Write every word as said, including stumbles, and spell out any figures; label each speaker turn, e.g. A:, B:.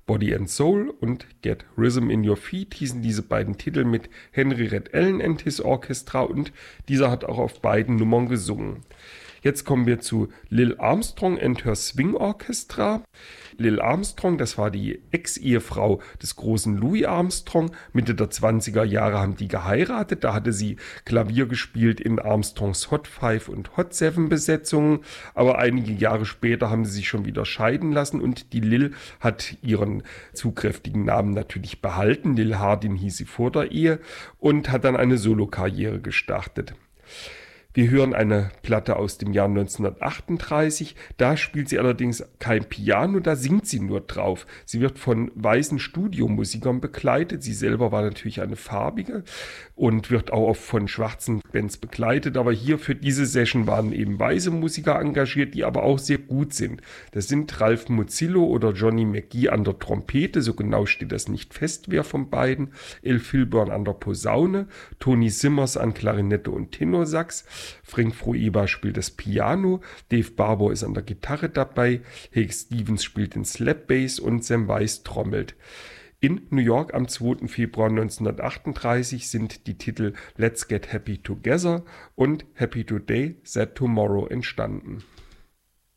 A: Body and Soul und Get Rhythm in Your Feet hießen diese beiden Titel mit Henry Red Allen and His Orchestra und dieser hat auch auf beiden Nummern gesungen. Jetzt kommen wir zu Lil Armstrong and Her Swing Orchestra. Lil Armstrong, das war die Ex-Ehefrau des großen Louis Armstrong. Mitte der zwanziger Jahre haben die geheiratet. Da hatte sie Klavier gespielt in Armstrongs Hot Five und Hot Seven Besetzungen. Aber einige Jahre später haben sie sich schon wieder scheiden lassen und die Lil hat ihren zugkräftigen Namen natürlich behalten. Lil Hardin hieß sie vor der Ehe und hat dann eine Solokarriere gestartet. Wir hören eine Platte aus dem Jahr neunzehnhundertachtunddreißig, da spielt sie allerdings kein Piano, da singt sie nur drauf. Sie wird von weißen Studiomusikern begleitet, sie selber war natürlich eine farbige und wird auch oft von schwarzen Bands begleitet, aber hier für diese Session waren eben weiße Musiker engagiert, die aber auch sehr gut sind. Das sind Ralph Muzzillo oder Johnny McGee an der Trompete, so genau steht das nicht fest, wer von beiden, El Filburn an der Posaune, Tony Simmers an Klarinette und Tenorsax, Frank Froeba spielt das Piano, Dave Barber ist an der Gitarre dabei, Hake Stevens spielt den Slap Bass und Sam Weiss trommelt. In New York am zweiten Februar neunzehnhundertachtunddreißig sind die Titel Let's Get Happy Together und Happy Today, Sad Tomorrow entstanden.